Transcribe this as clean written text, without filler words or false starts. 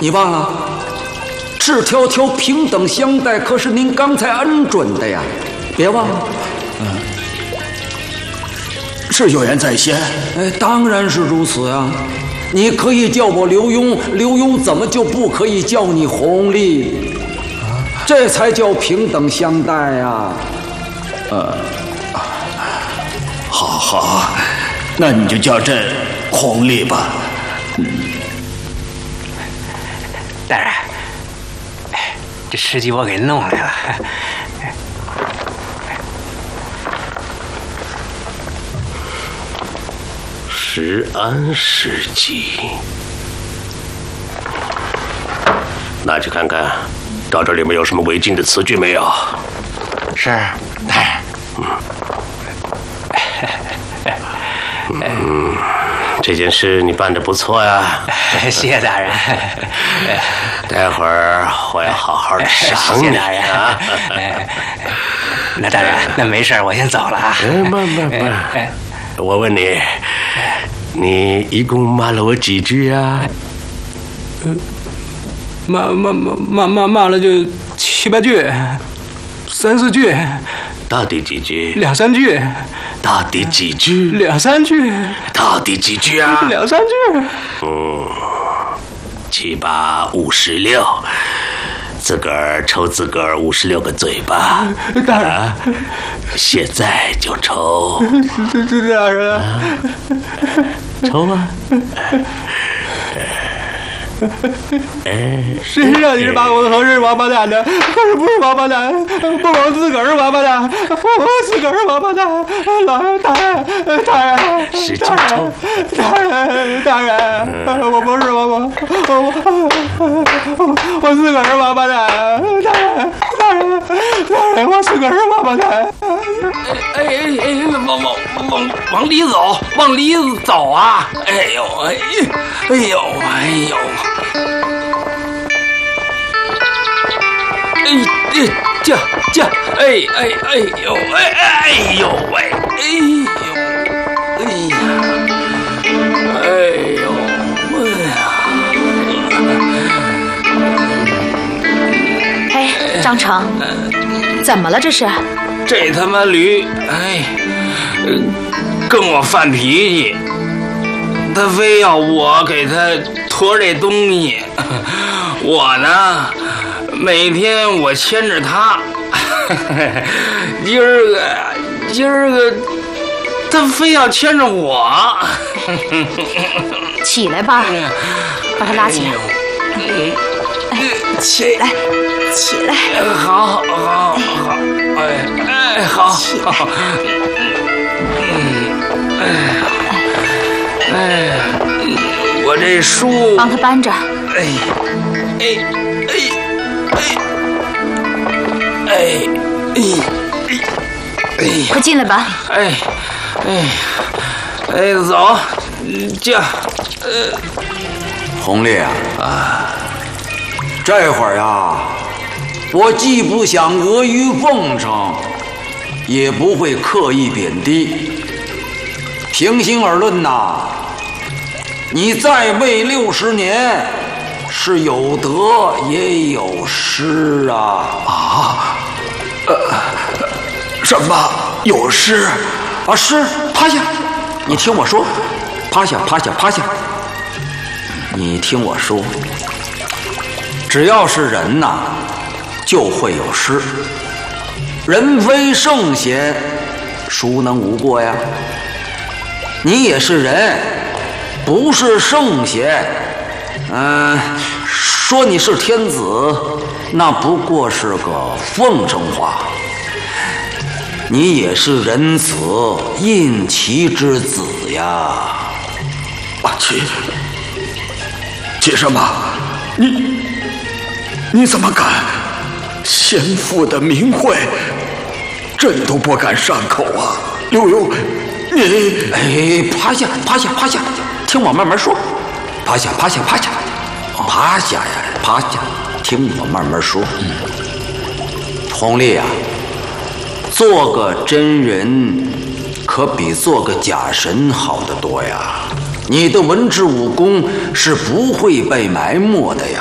你忘了？赤条条平等相待，可是您刚才恩准的呀，别忘了。 是有言在先。 哎，当然是如此啊！你可以叫我刘墉，刘墉怎么就不可以叫你弘历？这才叫平等相待呀！ 好，那你就叫朕弘历吧。 大人，这诗集我给弄来了。 石安诗集，拿去看看，找这里面有什么违禁的词句没有？ 是，大人。这件事你办得不错呀， 谢谢大人。 待会儿我要好好的赏你啊。 那大人，那没事，我先走了啊。 不，我问你，你一共骂了我几句呀？ 骂了就7、8句，3、4句。 到底几句 ？2、3句。 到底几句 ？2、3句。 到底几句啊 ？2、3句。 7、8、56，自个儿抽自个儿56个嘴巴。 大人， 现在就抽。 大人， 抽啊！ 谁让你是把我的同事王八蛋的？可是不是王八蛋，不我自个儿是王八蛋，我自个儿是王八蛋。大人， 使劲抽！ 大人，我不是我自个儿是王八蛋。大人，我自个儿是王八蛋。 往里走，往里走啊！哎呦！ 张成，怎么了这是？ 这他妈驴，跟我犯脾气，他非要我给他驮这东西。我呢，每天我牵着他，今儿个，他非要牵着我。 起来吧，把他拉起来。起来。 好，好，我这书帮他搬着。快进来吧。 走，这弘历啊，这会儿呀，我既不想阿谀奉承，也不会刻意贬低。平心而论呐，你在位60年，是有得也有失啊！ 什么有失？ 失！趴下！你听我说，趴下！你听我说，只要是人呐，就会有失。人非圣贤，孰能无过呀？你也是人，不是圣贤。说你是天子，那不过是个奉承话。你也是人子，印其之子呀！ 齐什么？你怎么敢？先父的名讳，朕都不敢上口啊！刘墉，你趴下！听我慢慢说。趴下呀！听我慢慢说。弘历啊，做个真人，可比做个假神好得多呀。你的文治武功是不会被埋没的呀。